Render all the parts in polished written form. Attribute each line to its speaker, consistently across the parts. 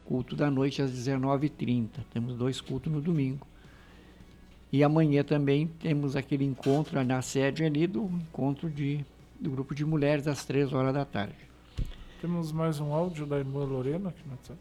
Speaker 1: culto da noite às 19h30. Temos 2 cultos no domingo. E amanhã também temos aquele encontro na sede ali do encontro do grupo de mulheres às 3h da tarde.
Speaker 2: Temos mais um áudio da irmã Lorena aqui no WhatsApp.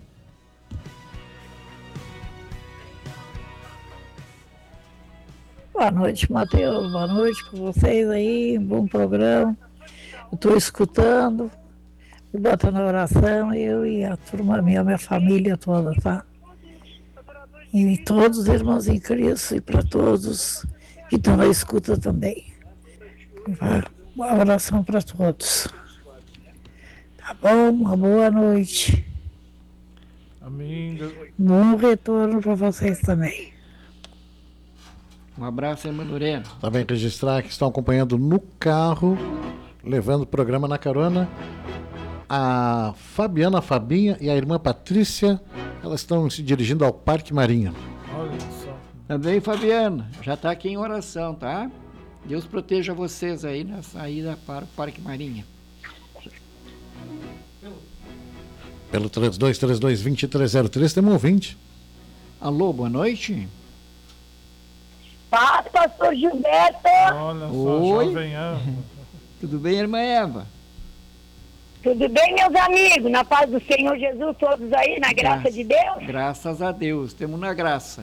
Speaker 3: Boa noite, Matheus. Boa noite para vocês aí. Um bom programa. Eu estou escutando. Me bota na oração, eu e a turma minha família toda, tá? E todos os irmãos em Cristo e para todos que estão na escuta também. Uma oração para todos. Tá bom? Uma boa noite.
Speaker 2: Amém.
Speaker 3: Bom retorno para vocês também.
Speaker 1: Um abraço, irmã Lorena.
Speaker 4: Também registrar que estão acompanhando no carro, levando o programa na carona, a Fabiana, a Fabinha e a irmã Patrícia. Elas estão se dirigindo ao Parque Marinha.
Speaker 2: Olha só.
Speaker 1: Também, Fabiana, já está aqui em oração, tá? Deus proteja vocês aí na saída para o Parque Marinha.
Speaker 4: Pelo 3232-2303, temos um ouvinte.
Speaker 1: Alô, boa noite.
Speaker 5: Paz, pastor Gilberto.
Speaker 2: Olha só,
Speaker 1: Oi.
Speaker 2: jovem Eva.
Speaker 1: Tudo bem, irmã Eva?
Speaker 5: Tudo bem, meus amigos? Na paz do Senhor Jesus, todos aí, na graça de Deus?
Speaker 1: Graças a Deus, temos na graça.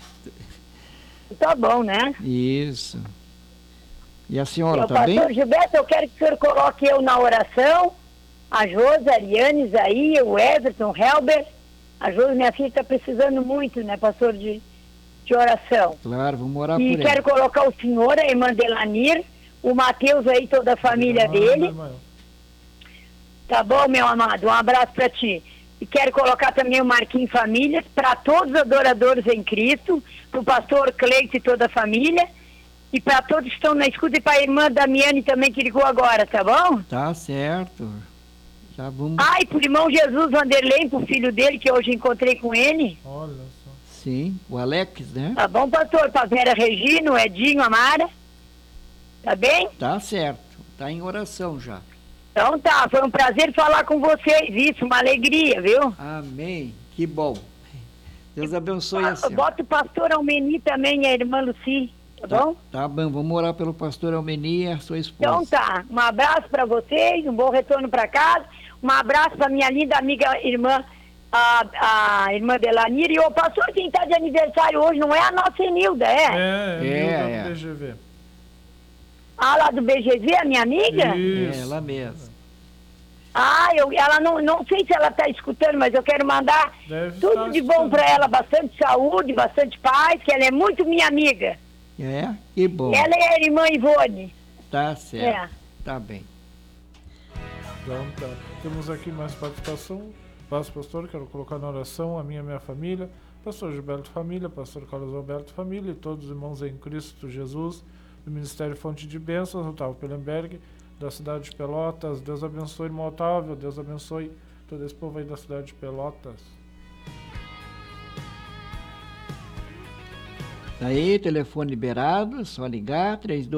Speaker 5: Tá bom, né?
Speaker 1: Isso. E a senhora, tá
Speaker 5: pastor
Speaker 1: bem?
Speaker 5: Gilberto, eu quero que o senhor coloque eu na oração, a Josi, a Ariane, Isaí, o Everton, o Helber. A Josi, minha filha, está precisando muito, né, pastor, de oração.
Speaker 1: Claro, vamos orar
Speaker 5: E
Speaker 1: por ela.
Speaker 5: quero colocar o senhor, a irmã Delanir, o Matheus aí, toda a família dele. Tá bom, meu amado? Um abraço para ti. E quero colocar também o Marquinhos Famílias, para todos os adoradores em Cristo, para o pastor Cleito e toda a família, e para todos que estão na escuta, e para a irmã Damiane também, que ligou agora, tá bom?
Speaker 1: Tá certo. Já vamos.
Speaker 5: Ai, pro irmão Jesus Vanderlei, pro filho dele, que hoje encontrei com ele.
Speaker 2: Olha só.
Speaker 1: Sim, o Alex, né?
Speaker 5: Tá bom, pastor? Pra Vera Regina, o Edinho, a Mara. Tá bem?
Speaker 1: Tá certo. Tá em oração já.
Speaker 5: Então tá, foi um prazer falar com vocês, isso, uma alegria, viu?
Speaker 1: Amém. Que bom. Deus abençoe a senhora.
Speaker 5: Bota o pastor Almeni também e a irmã Luci, tá bom?
Speaker 1: Tá bom, vamos orar pelo pastor Almeni e a sua esposa.
Speaker 5: Então tá, um abraço pra vocês, um bom retorno pra casa, um abraço pra minha linda amiga irmã, a irmã Delanir, e o pastor, quem tá de aniversário hoje não é a nossa Enilda,
Speaker 2: É do BGV.
Speaker 5: Ah, lá do BGV, a minha amiga?
Speaker 2: Isso.
Speaker 1: É, ela mesma.
Speaker 5: Ah, ela não sei se ela está escutando, mas eu quero mandar tudo de bom para ela, bastante saúde, bastante paz, que ela é muito minha amiga.
Speaker 1: É? Que bom.
Speaker 5: Ela é a irmã Ivone.
Speaker 1: Tá certo. Tá bem.
Speaker 2: Então tá. Temos aqui mais participação. Paz, pastor, quero colocar na oração a minha família, pastor Gilberto Família, pastor Carlos Alberto Família e todos os irmãos em Cristo Jesus, do Ministério Fonte de Bênçãos, Otávio Pelenberg, da cidade de Pelotas. Deus abençoe, irmão Otávio. Deus abençoe todo esse povo aí da cidade de Pelotas.
Speaker 1: Aí, telefone liberado, só ligar,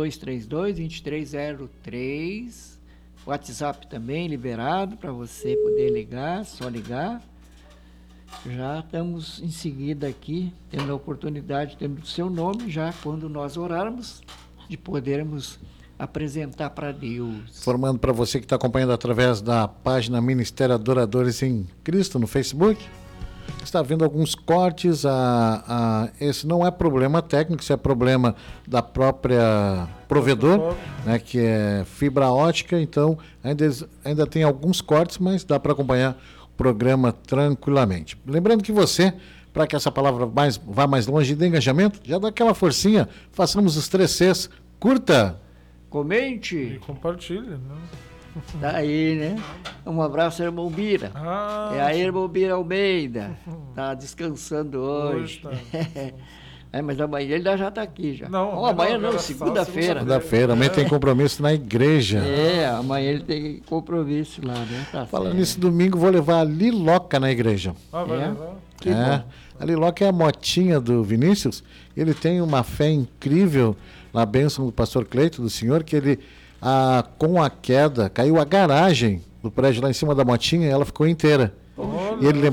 Speaker 1: 3232-2303. WhatsApp também liberado para você poder ligar, só ligar. Já estamos em seguida aqui, tendo a oportunidade, tendo o seu nome, já quando nós orarmos, de podermos apresentar para Deus.
Speaker 4: Informando para você que está acompanhando através da página Ministério Adoradores em Cristo no Facebook, está vendo alguns cortes. Esse não é problema técnico, isso é problema da própria provedor, né, que é fibra ótica. Então ainda tem alguns cortes, mas dá para acompanhar o programa tranquilamente. Lembrando que você, para que essa palavra vá mais longe de engajamento, já dá aquela forcinha, façamos os 3 Cs, curta,
Speaker 1: comente
Speaker 2: e compartilhe, né?
Speaker 1: Tá aí, né? Um abraço, irmão Bira. É a irmã Bira Almeida. Tá descansando hoje. Mas amanhã ele já tá aqui já.
Speaker 2: Não,
Speaker 1: amanhã não, segunda-feira.
Speaker 4: Segunda-feira, amanhã tem compromisso na igreja.
Speaker 1: Amanhã ele tem compromisso lá, né? Tá.
Speaker 4: Falando nisso, domingo vou levar a Liloca na igreja.
Speaker 2: Vai levar?
Speaker 1: Que bom.
Speaker 4: A Liloca é a motinha do Vinícius. Ele tem uma fé incrível na bênção do pastor Cleito, do senhor, que ele, com a queda, caiu a garagem do prédio lá em cima da motinha e ela ficou inteira. E ele